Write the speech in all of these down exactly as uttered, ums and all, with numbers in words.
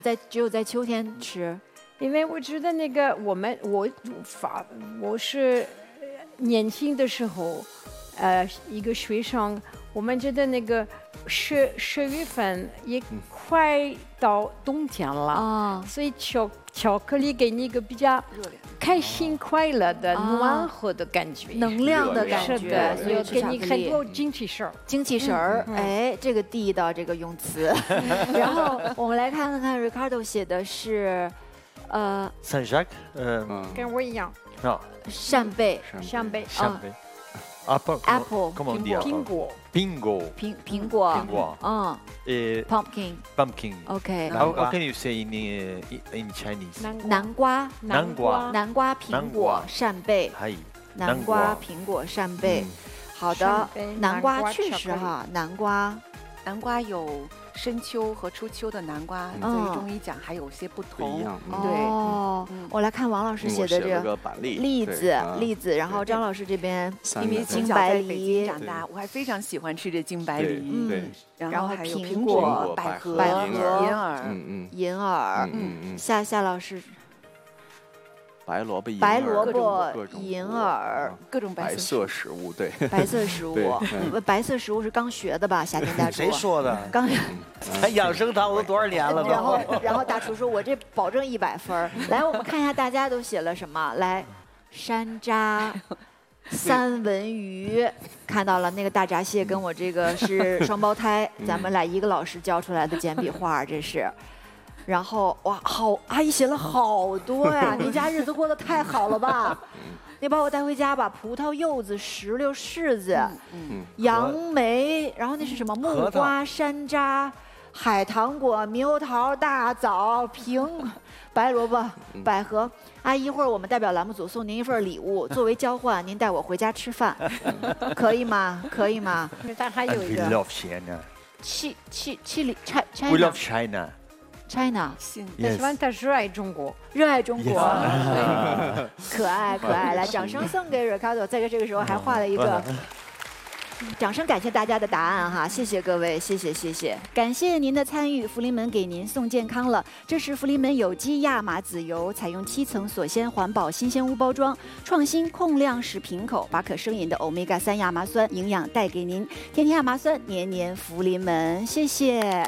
在只有在秋天吃， 因为我觉得那个我们我法我是年轻的时候，呃，一个学生，我们觉得那个十十月份也快到冬天了啊，所以巧巧克力给你一个比较开心、快乐的、暖和的感觉， 能量的感觉， 所以给你很多精气神儿。 精气神儿，哎，这个地道这个用词。然后我们来看看 Ricardo 写的是，呃 ，Saint Jacques， 呃， 跟我一样。 啊， 扇贝， 扇贝， 扇贝。Apple， comment on dit 苹果， 苹果， 苹苹果， 苹果， 嗯 et pumpkin，pumpkin，OK。 How how can you say in in Chinese？ 南瓜， 南瓜， 南瓜，苹果，扇贝，南瓜，苹果，扇贝。好的，南瓜确实哈，南瓜， 南瓜有深秋和初秋的南瓜，对于中医讲还有些不同。 不一样， 对。哦，我来看王老师写的这个板栗， 栗子，栗子。然后张老师这边因为从小在北京长大，我还非常喜欢吃这金百里。 对， 然后还有苹果、 百合、 百合、 银耳， 嗯嗯， 银耳。嗯嗯。夏夏老师。 白萝卜、 白萝卜、银耳， 各种白色食物，对， 白色食物，白色食物是刚学的吧？夏天大厨谁说的？ 刚， 养生堂我都多少年了？ 然后，然后大厨说：“我这保证一百分。”来，我们看一下大家都写了什么。来，山楂、三文鱼，看到了那个大闸蟹跟我这个是双胞胎，咱们俩一个老师教出来的简笔画，这是。然后哇，好，阿姨写了好多呀！你家日子过得太好了吧？你把我带回家吧。葡萄、柚子、石榴、柿子、嗯、杨梅，然后那是什么？木瓜、山楂、海棠果、猕猴桃、大枣、苹果、白萝卜、百合。阿姨，一会儿我们代表栏目组送您一份礼物，作为交换，您带我回家吃饭，可以吗？可以吗？ 但还有一个 We love China。 气气气里 China。 We love China。 China， 但是他热爱中国， 热爱中国，可爱可爱，来，掌声送给 Ricardo， 在这个时候还画了一个，掌声感谢大家的答案哈，谢谢各位，谢谢谢谢，感谢您的参与，福临门给您送健康了，这是福临门有机亚麻籽油，采用七层锁鲜环保新鲜无包装，创新控量使瓶口，把可生饮的欧米伽三亚麻酸营养带给您，天天亚麻酸，年年福临门，谢谢。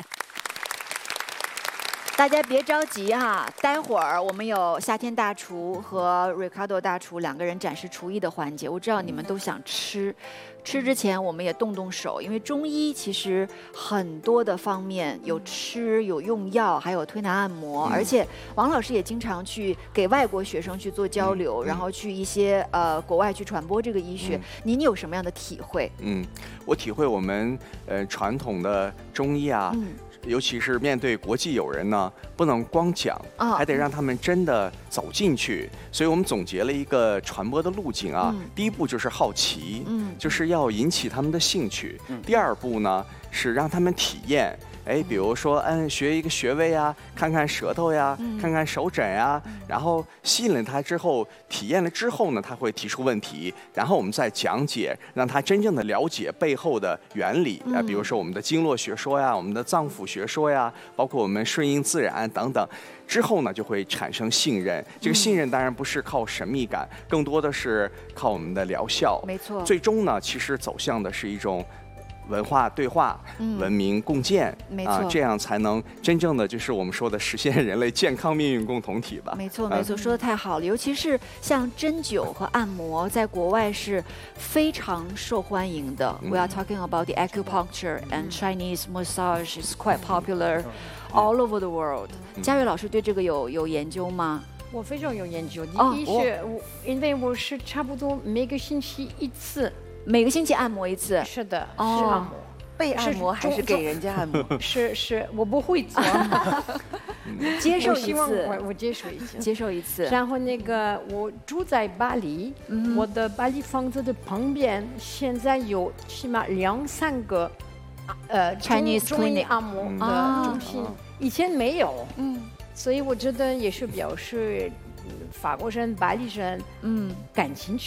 大家别着急哈，待会儿我们有夏天大厨和 Ricardo 大厨两个人展示厨艺的环节。我知道你们都想吃，吃之前我们也动动手，因为中医其实很多的方面有吃、有用药，还有推拿按摩，嗯、而且王老师也经常去给外国学生去做交流，嗯、然后去一些呃国外去传播这个医学。嗯、您有什么样的体会？ 嗯，我体会我们呃传统的中医啊。嗯，尤其是面对国际友人呢，不能光讲，还得让他们真的走进去。所以我们总结了一个传播的路径啊。嗯、第一步就是好奇，嗯，就是要引起他们的兴趣。嗯、第二步呢是让他们体验。哎，比如说，嗯，学一个穴位啊，看看舌头呀，嗯、看看手诊呀，嗯、然后吸引了他之后，体验了之后呢，他会提出问题，然后我们再讲解，让他真正的了解背后的原理啊，嗯、比如说我们的经络学说呀，我们的脏腑学说呀，包括我们顺应自然等等，之后呢就会产生信任。这个信任当然不是靠神秘感，更多的是靠我们的疗效。 没错。 最终呢，其实走向的是一种文化对话，嗯、文明共建， 没错、 啊，这样才能真正的就是我们说的实现人类健康命运共同体吧。 没错，没错，嗯、说的太好了。尤其是像针灸和按摩，在国外是非常受欢迎的。嗯、We are talking about the acupuncture and Chinese massage is quite popular all over the world。嘉悦老师对这个有有研究吗？ 我非常有研究。第一是，我因为我是差不多每个星期一次。 每个星期按摩一次， 是的，是按摩， 被按摩还是给人家按摩？ 是是，我不会做， 接受一次， 我我接受一次， 接受一次。 然后那个我住在巴黎，嗯、我的巴黎房子的旁边现在有起码两三个，呃 ，Chinese 中医按摩的中心，以前没有，嗯，所以我觉得也是表示法国人、巴黎人，嗯，感兴趣。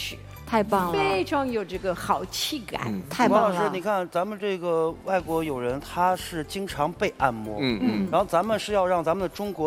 太棒了， 非常有这个好气感。 嗯太棒了。 王老师，你看咱们这个外国友人，他是经常被按摩， 嗯嗯， 然后咱们是要让咱们的中国